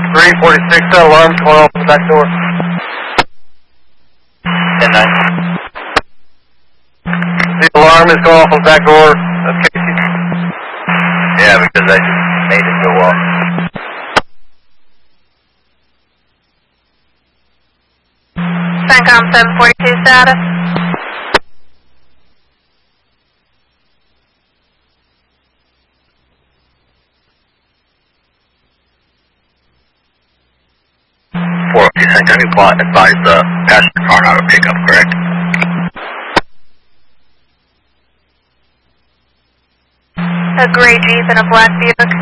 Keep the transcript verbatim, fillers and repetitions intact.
three forty-six, that alarm's going off the back door. ten nine. The alarm is going off the back door of Casey. Yeah, because I just made it go off. CENTCOM seven forty-two status. four oh two CENTCOM, you advise the passenger car not to pick up, correct? A gray Jeep and a black Buick.